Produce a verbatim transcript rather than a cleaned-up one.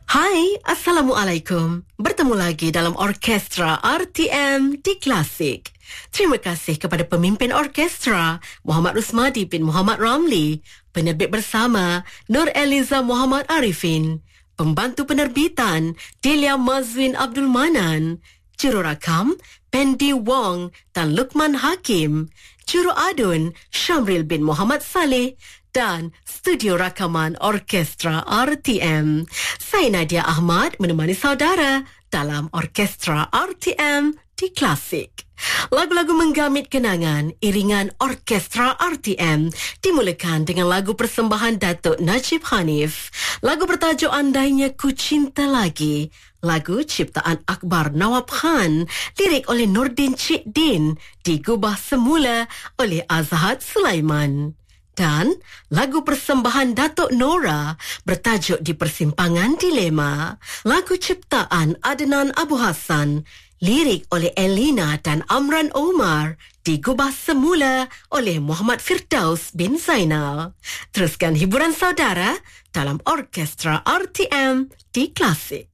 Hai, Assalamualaikum. Bertemu lagi dalam Orkestra R T M di Klasik. Terima kasih kepada pemimpin orkestra Muhammad Rusmadi bin Muhammad Ramli, penerbit bersama Nur Eliza Muhammad Arifin, pembantu penerbitan Delia Mazwin Abdul Manan, jururakam Pendi Wong dan Lukman Hakim, juru adun Syamril bin Muhammad Saleh, dan studio rakaman Orkestra R T M. Saya Nadia Ahmad menemani saudara dalam Orkestra R T M di Klasik. Lagu-lagu menggamit kenangan iringan Orkestra R T M dimulakan dengan lagu persembahan Datuk Najib Hanif. Lagu bertajuk Andainya Ku Cinta Lagi. Lagu ciptaan Akbar Nawab Khan, lirik oleh Nordin Cik Din, digubah semula oleh Azhad Sulaiman. Dan lagu persembahan Datuk Nora bertajuk Di Persimpangan Dilema. Lagu ciptaan Adnan Abu Hassan, lirik oleh Elina dan Amran Omar, digubah semula oleh Muhammad Firdaus bin Zainal. Teruskan hiburan saudara dalam Orkestra R T M di Klasik.